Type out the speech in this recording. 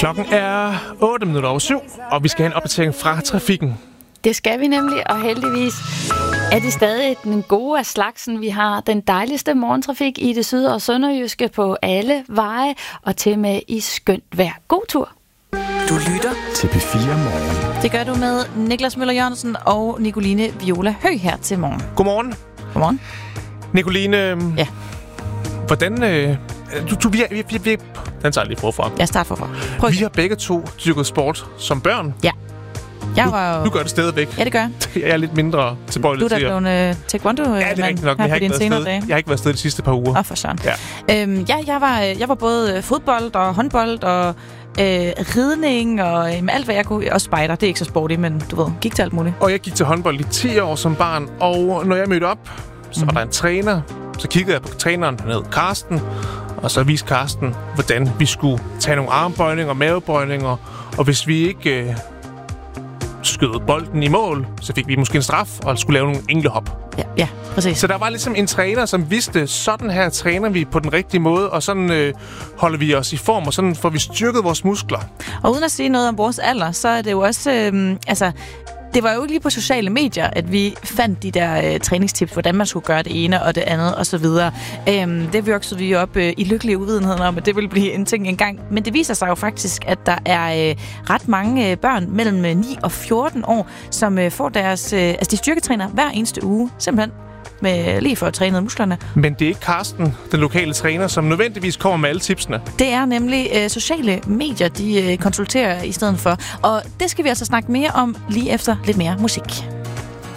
Klokken er 7:08, og vi skal have en opdatering fra trafikken. Det skal vi nemlig, og heldigvis er det stadig den gode af slagsen. Vi har den dejligste morgentrafik i det syd- og sønderjyske på alle veje, og til med i skønt vejr. God tur! Du lytter til P4 Morgen. Det gør du med Niklas Møller Jørgensen og Nicoline Viola Høgh her til morgen. Godmorgen. Godmorgen. Nicoline, ja. Hvordan... vi den tager lige forfra. Jeg starter forfra. Vi har begge to dyrket sport som børn. Ja. Du gør det stadigvæk. Ja, det gør jeg. Jeg er lidt mindre tilbøjelig til. Du er da blevet taekwondo, ja, det er rigtigt nok. Jeg har ikke været afsted de sidste par uger. For søren. Ja. Jeg var både fodbold og håndbold og ridning og alt, hvad jeg kunne. Og spejder, det er ikke så sporty, men du ved, gik til alt muligt. Og jeg gik til håndbold i 10 år som barn, og når jeg mødte op, så var der en træner. Så kiggede jeg på træneren, han hed Karsten, og så viste Karsten, hvordan vi skulle tage nogle armbøjninger og mavebøjninger, og hvis vi ikke skød bolden i mål, så fik vi måske en straf, og skulle lave nogle englehop. Ja, præcis. Så der var ligesom en træner, som vidste, sådan her træner vi på den rigtige måde, og sådan holder vi os i form, og sådan får vi styrket vores muskler. Og uden at sige noget om vores alder, så er det jo også... Det var jo ikke lige på sociale medier, at vi fandt de der træningstips, hvordan man skulle gøre det ene og det andet og så videre. Det voksede vi op i lykkelig uvidenhed om, at det ville blive en ting engang. Men det viser sig jo faktisk, at der er ret mange børn mellem 9 og 14 år, som får de styrketræner hver eneste uge, simpelthen. Med lige for at træne musklerne. Men det er ikke Karsten, den lokale træner, som nødvendigvis kommer med alle tipsene. Det er nemlig sociale medier, de konsulterer i stedet for. Og det skal vi altså snakke mere om lige efter lidt mere musik.